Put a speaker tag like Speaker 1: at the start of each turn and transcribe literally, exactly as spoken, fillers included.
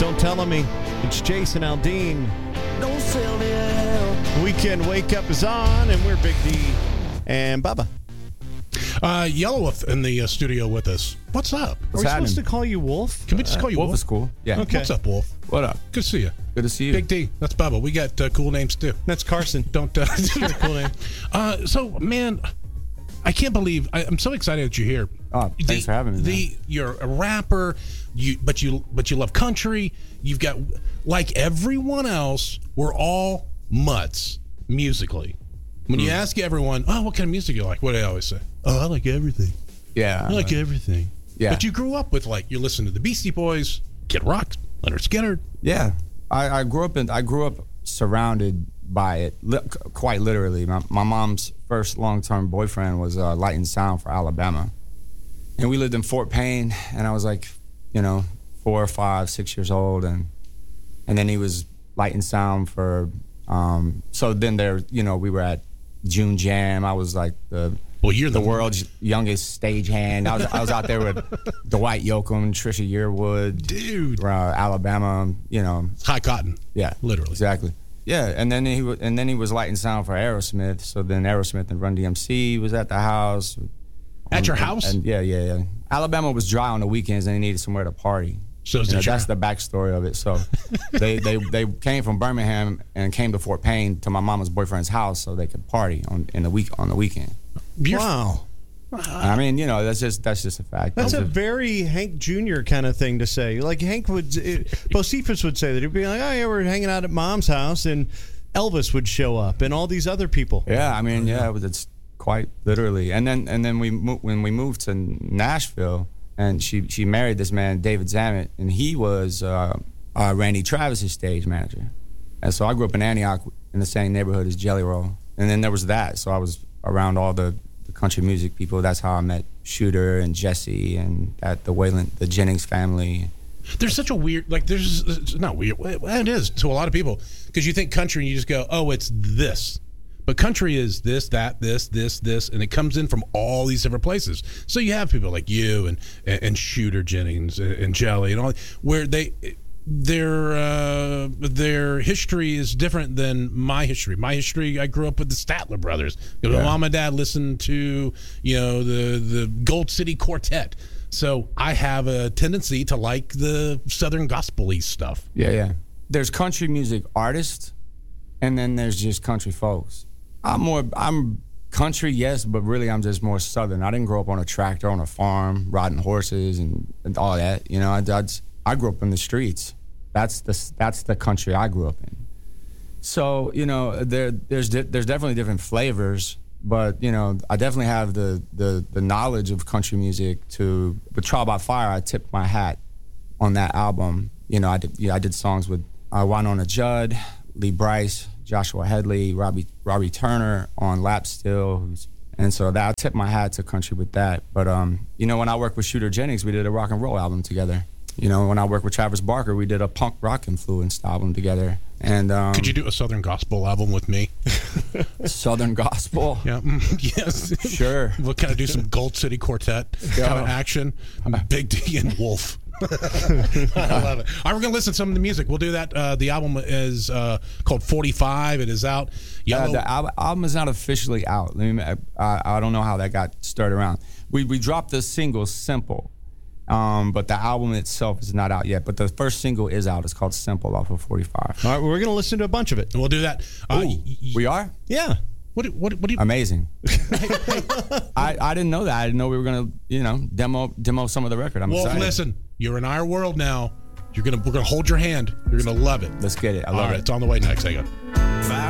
Speaker 1: Don't Tell Me. It's Jason Aldean.
Speaker 2: Don't sell me out.
Speaker 1: Weekend Wake Up is on, and we're Big D and Bubba.
Speaker 3: Uh, Yellow Wolf in the uh, studio with us. What's up?
Speaker 1: Are we supposed to call you Wolf?
Speaker 3: Can we just call you
Speaker 4: Wolf?
Speaker 3: Wolf?
Speaker 4: Is cool. Yeah.
Speaker 1: Okay.
Speaker 3: What's up, Wolf?
Speaker 4: What up?
Speaker 3: Good to see you.
Speaker 4: Good to see you.
Speaker 3: Big D. That's Bubba. We got uh, cool names too.
Speaker 1: That's Carson.
Speaker 3: Don't. Uh,
Speaker 1: cool name.
Speaker 3: Uh, so, man, I can't believe I, I'm so excited that you're here.
Speaker 4: Oh, thanks
Speaker 3: the,
Speaker 4: for having me.
Speaker 3: The
Speaker 4: man.
Speaker 3: You're a rapper, you but you but you love country. You've got, like everyone else, we're all mutts musically. When
Speaker 4: Mm.
Speaker 3: you ask everyone, oh, what kind of music you like? What do they always say? Oh, I like everything.
Speaker 4: Yeah.
Speaker 3: I like everything.
Speaker 4: Yeah.
Speaker 3: But you grew up with, like, you're listening to the Beastie Boys, Kid Rock, Leonard Skinner.
Speaker 4: Yeah. I, I grew up in. I grew up surrounded by it, li- quite literally. My, my mom's first long-term boyfriend was uh, Light and Sound for Alabama, and we lived in Fort Payne. And I was like, you know, four or five, six years old, and and then he was Light and Sound for. Um, so then there, you know, we were at June Jam. I was like the.
Speaker 3: Well, you're
Speaker 4: the,
Speaker 3: the
Speaker 4: world's youngest stagehand. I was I was out there with Dwight Yoakam, Trisha Yearwood,
Speaker 3: dude,
Speaker 4: uh, Alabama. You know,
Speaker 3: high cotton.
Speaker 4: Yeah,
Speaker 3: literally,
Speaker 4: exactly. Yeah, and then he was, and then he was Light and Sound for Aerosmith. So then Aerosmith and Run D M C was at the house.
Speaker 3: At
Speaker 4: and,
Speaker 3: your house?
Speaker 4: And, and yeah, yeah, yeah. Alabama was dry on the weekends, and they needed somewhere to party.
Speaker 3: So
Speaker 4: you know,
Speaker 3: your...
Speaker 4: that's the backstory of it. So they, they they came from Birmingham and came to Fort Payne to my mama's boyfriend's house so they could party on in the week on the weekend.
Speaker 3: You're...
Speaker 1: Wow.
Speaker 4: I mean, you know, that's just that's just a fact.
Speaker 1: That's
Speaker 4: Those
Speaker 1: a
Speaker 4: are,
Speaker 1: very Hank Junior kind of thing to say. Like Hank would, it, Bocephus would say that. He'd be like, "Oh yeah, we're hanging out at Mom's house," and Elvis would show up, and all these other people.
Speaker 4: Yeah, I mean, yeah, it was, it's quite literally. And then and then we mo- when we moved to Nashville, and she she married this man, David Zammit, and he was uh, uh, Randy Travis's stage manager. And so I grew up in Antioch in the same neighborhood as Jelly Roll. And then there was that, so I was around all the country music people. That's how I met Shooter and Jesse and at the Wayland, the Jennings family.
Speaker 3: There's such a weird, like, there's it's not weird. Well, it is to a lot of people because you think country and you just go, oh, it's this. But country is this, that, this, this, this, and it comes in from all these different places. So you have people like you and and Shooter Jennings and Jelly and all, where they their uh, their history is different than my history. My history, I grew up with the Statler brothers. You know,
Speaker 4: Yeah.
Speaker 3: my mom and dad listened to, you know, the the Gold City Quartet. So I have a tendency to like the Southern gospel-y stuff.
Speaker 4: Yeah, yeah. There's country music artists, and then there's just country folks. I'm more, I'm country, yes, but really I'm just more Southern. I didn't grow up on a tractor, on a farm, riding horses and, and all that. You know, I, I, just, I grew up in the streets. That's the that's the country I grew up in. So, you know, there there's di- there's definitely different flavors, but, you know, I definitely have the, the, the knowledge of country music to, with Trial by Fire, I tipped my hat on that album. You know, I did, yeah, I did songs with uh, Wynonna Judd, Lee Brice, Joshua Headley, Robbie Robbie Turner on Lap Steel, who's, and so that I tipped my hat to country with that. But um, you know, when I worked with Shooter Jennings, we did a rock and roll album together. You know, when I worked with Travis Barker, we did a punk rock influenced album together. And um,
Speaker 3: could you do a Southern gospel album with me?
Speaker 4: Southern gospel?
Speaker 3: Yeah, yes,
Speaker 4: sure.
Speaker 3: We'll kind of do some Gold City Quartet kind of action. Big D and Wolf. I love it. All right, we're gonna listen to some of the music. We'll do that. Uh, the album is uh, called forty-five. It is out. Yellow.
Speaker 4: Uh, the al- album is not officially out. Let me, I, I don't know how that got stirred around. We we dropped the single Simple, um, but the album itself is not out yet. But the first single is out. It's called Simple off of forty-five.
Speaker 1: All right, we're gonna listen to a bunch of it.
Speaker 3: We'll do that. Uh,
Speaker 4: Ooh,
Speaker 3: y- y-
Speaker 4: we are?
Speaker 1: Yeah.
Speaker 3: What? do- What? What do you?
Speaker 4: Amazing. I, I didn't know that. I didn't know we were gonna, you know, demo demo some of the record. I'm
Speaker 3: Wolf,
Speaker 4: excited.
Speaker 3: listen. You're in our world now. You're gonna. We're gonna hold your hand. You're gonna love it.
Speaker 4: Let's get it. I
Speaker 3: All
Speaker 4: love
Speaker 3: right,
Speaker 4: it.
Speaker 3: it's on the way next. Hang on.